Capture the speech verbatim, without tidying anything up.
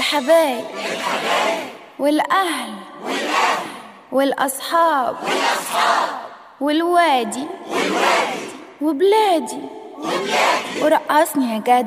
الحبايب والأهل والأصحاب والوادي وبلادي ورقصني يا جدع.